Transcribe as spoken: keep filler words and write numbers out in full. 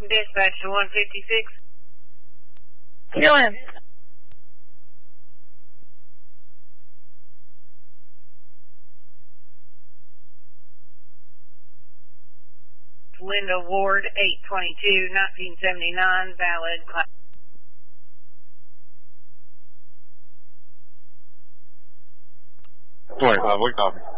Dispatch to one fifty-six. Go ahead. Linda Ward, eight twenty-two, nineteen seventy-nine, valid. twenty-five, we copy.